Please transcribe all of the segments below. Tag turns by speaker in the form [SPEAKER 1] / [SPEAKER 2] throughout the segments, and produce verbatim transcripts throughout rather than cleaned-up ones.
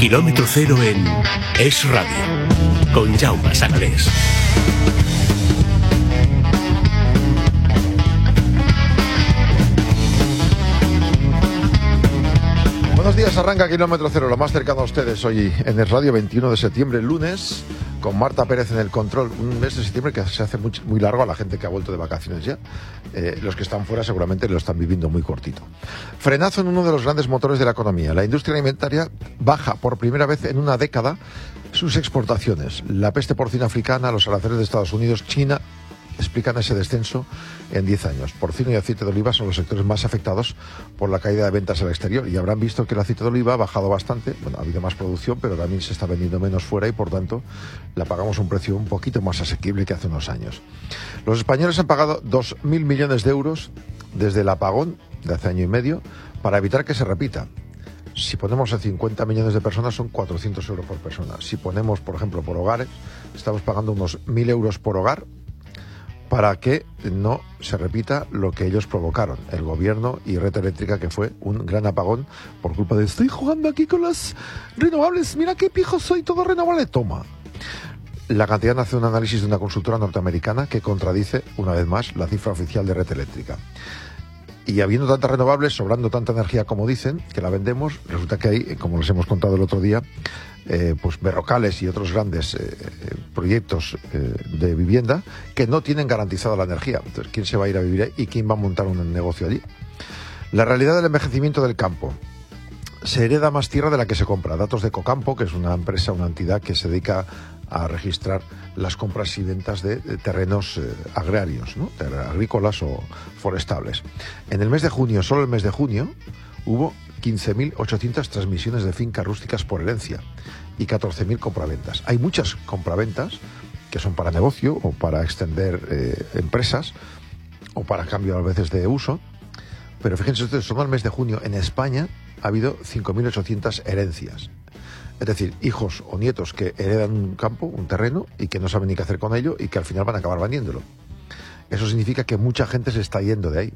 [SPEAKER 1] Kilómetro cero en Es Radio, con Jaume Sagalés.
[SPEAKER 2] Buenos días, arranca Kilómetro Cero, lo más cercano a ustedes hoy en Es Radio, veintiuno de septiembre, lunes, con Marta Pérez en el control. Un mes de septiembre que se hace muy, muy largo a la gente que ha vuelto de vacaciones ya. Eh, los que están fuera seguramente lo están viviendo muy cortito. Frenazo en uno de los grandes motores de la economía. La industria alimentaria baja por primera vez en una década sus exportaciones. La peste porcina africana, los aranceles de Estados Unidos, China explican ese descenso en diez años. Porcino y aceite de oliva son los sectores más afectados por la caída de ventas al exterior, y habrán visto que el aceite de oliva ha bajado bastante. Bueno, ha habido más producción, pero también se está vendiendo menos fuera y por tanto la pagamos un precio un poquito más asequible que hace unos años. Los españoles han pagado dos mil millones de euros desde el apagón de hace año y medio para evitar que se repita. Si ponemos a cincuenta millones de personas son cuatrocientos euros por persona. Si ponemos, por ejemplo, por hogares, estamos pagando unos mil euros por hogar para que no se repita lo que ellos provocaron, el gobierno y Red Eléctrica, que fue un gran apagón por culpa de estoy jugando aquí con las renovables, mira qué pijo soy, todo renovable, toma. La cantidad nace de un análisis de una consultora norteamericana que contradice, una vez más, la cifra oficial de Red Eléctrica. Y habiendo tantas renovables, sobrando tanta energía como dicen, que la vendemos, resulta que hay, como les hemos contado el otro día, eh, pues Berrocales y otros grandes eh, proyectos eh, de vivienda que no tienen garantizada la energía. Entonces, ¿quién se va a ir a vivir ahí y quién va a montar un negocio allí? La realidad del envejecimiento del campo. Se hereda más tierra de la que se compra. Datos de Cocampo, que es una empresa, una entidad que se dedica a registrar las compras y ventas de, de terrenos eh, agrarios, ¿no? Agrícolas o forestales. En el mes de junio, solo el mes de junio, hubo quince mil ochocientas transmisiones de fincas rústicas por herencia y catorce mil compraventas. Hay muchas compraventas que son para negocio o para extender eh, empresas o para cambio a veces de uso, pero fíjense ustedes, solo el mes de junio en España ha habido cinco mil ochocientas herencias. Es decir, hijos o nietos que heredan un campo, un terreno, y que no saben ni qué hacer con ello y que al final van a acabar vendiéndolo. Eso significa que mucha gente se está yendo de ahí.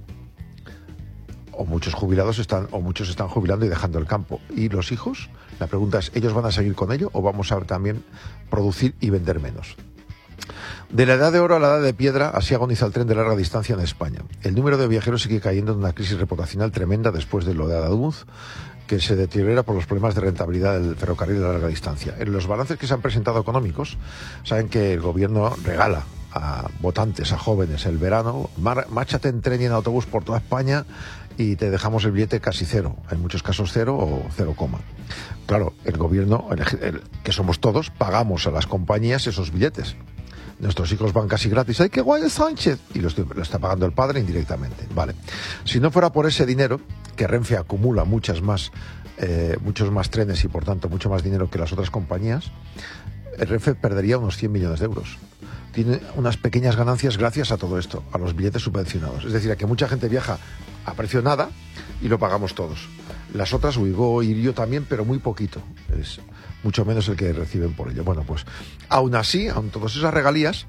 [SPEAKER 2] O muchos jubilados están, o muchos están jubilando y dejando el campo. ¿Y los hijos? La pregunta es, ¿ellos van a seguir con ello o vamos a también producir y vender menos? De la edad de oro a la edad de piedra, así agoniza el tren de larga distancia en España. El número de viajeros sigue cayendo en una crisis reputacional tremenda después de lo de Adaluz, que se deteriora por los problemas de rentabilidad del ferrocarril de larga distancia. En los balances que se han presentado económicos, saben que el gobierno regala a votantes, a jóvenes, el verano, márchate en tren y en autobús por toda España y te dejamos el billete casi cero, en muchos casos cero o cero coma. Claro, el gobierno, el, el, que somos todos, pagamos a las compañías esos billetes. Nuestros hijos van casi gratis. ¡Ay, qué guay es Sánchez! Y lo, estoy, lo está pagando el padre indirectamente. Vale. Si no fuera por ese dinero, que Renfe acumula muchas más, eh, muchos más trenes y por tanto mucho más dinero que las otras compañías, el Renfe perdería unos cien millones de euros. Tiene unas pequeñas ganancias gracias a todo esto, a los billetes subvencionados. Es decir, a que mucha gente viaja a precio nada y lo pagamos todos. Las otras, Uigo y yo también, pero muy poquito. Es mucho menos el que reciben por ello. Bueno, pues aún así, aun todas esas regalías,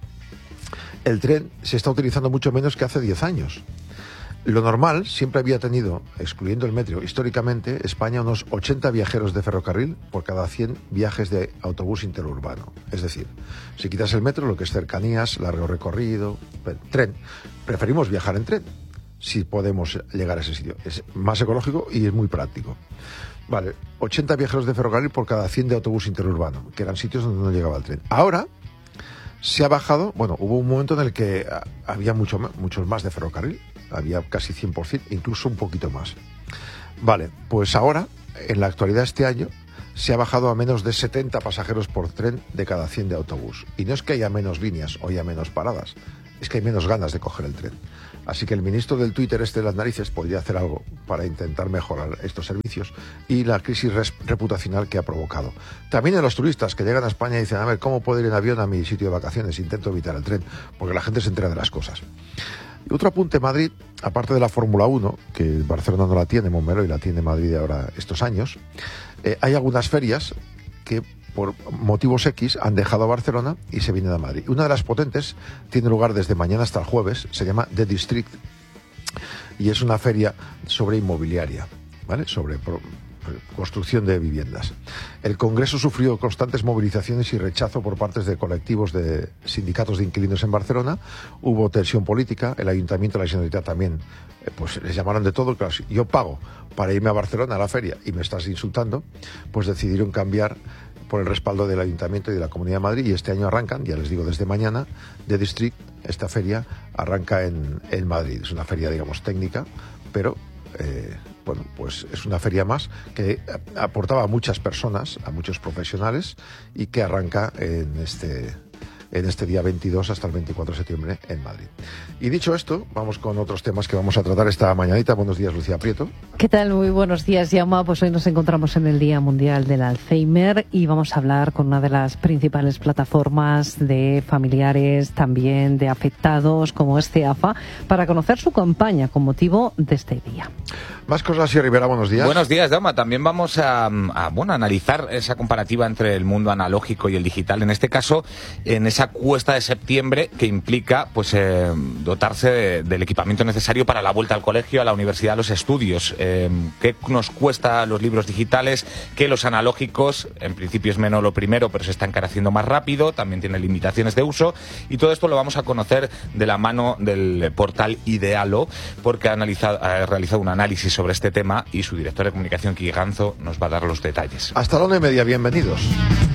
[SPEAKER 2] el tren se está utilizando mucho menos que hace diez años. Lo normal siempre había tenido, excluyendo el metro, históricamente, España unos ochenta viajeros de ferrocarril por cada cien viajes de autobús interurbano. Es decir, si quitas el metro, lo que es cercanías, largo recorrido, tren, preferimos viajar en tren si podemos llegar a ese sitio. Es más ecológico y es muy práctico. Vale, ochenta viajeros de ferrocarril por cada cien de autobús interurbano, que eran sitios donde no llegaba el tren. Ahora se ha bajado, bueno, hubo un momento en el que había mucho, muchos más de ferrocarril, había casi cien por ciento, incluso un poquito más. Vale, pues ahora, en la actualidad este año, se ha bajado a menos de setenta pasajeros por tren de cada cien de autobús. Y no es que haya menos líneas o haya menos paradas, es que hay menos ganas de coger el tren. Así que el ministro del Twitter este de las narices podría hacer algo para intentar mejorar estos servicios y la crisis reputacional que ha provocado. También en los turistas que llegan a España y dicen, a ver, ¿cómo puedo ir en avión a mi sitio de vacaciones? Intento evitar el tren, porque la gente se entera de las cosas. Y otro apunte, Madrid, aparte de la Fórmula uno, que Barcelona no la tiene, Montmeló, y la tiene Madrid ahora estos años, eh, hay algunas ferias que por motivos X han dejado a Barcelona y se vienen a Madrid. Una de las potentes tiene lugar desde mañana hasta el jueves, se llama The District y es una feria sobre inmobiliaria, ¿vale? Sobre construcción de viviendas. El Congreso sufrió constantes movilizaciones y rechazo por parte de colectivos de sindicatos de inquilinos en Barcelona. Hubo tensión política, el Ayuntamiento y la Generalitat también, eh, pues les llamaron de todo. Claro, si yo pago para irme a Barcelona a la feria y me estás insultando, pues decidieron cambiar por el respaldo del Ayuntamiento y de la Comunidad de Madrid, y este año arrancan, ya les digo, desde mañana, The District, esta feria arranca en, en Madrid. Es una feria, digamos, técnica, pero eh, bueno, pues es una feria más que aportaba a muchas personas, a muchos profesionales, y que arranca en este en este día veintidós hasta el veinticuatro de septiembre en Madrid. Y dicho esto, vamos con otros temas que vamos a tratar esta mañanita. Buenos días, Lucía Prieto.
[SPEAKER 3] ¿Qué tal? Muy buenos días, Jaume. Pues hoy nos encontramos en el Día Mundial del Alzheimer y vamos a hablar con una de las principales plataformas de familiares, también de afectados, como es CEAFA, para conocer su campaña con motivo de este día.
[SPEAKER 2] Más cosas, y Rivera, buenos días.
[SPEAKER 4] Buenos días, Jaume. También vamos a, a bueno, analizar esa comparativa entre el mundo analógico y el digital. En este caso, en esa cuesta de septiembre que implica pues eh, dotarse de, del equipamiento necesario para la vuelta al colegio, a la universidad, a los estudios. Eh, ¿Qué nos cuesta los libros digitales? ¿Qué los analógicos? En principio es menos lo primero, pero se está encareciendo más rápido. También tiene limitaciones de uso. Y todo esto lo vamos a conocer de la mano del portal Idealo, porque ha, analizado, ha realizado un análisis sobre este tema y su director de comunicación, Quique Ganzo, nos va a dar los detalles.
[SPEAKER 2] Hasta la una y media, bienvenidos.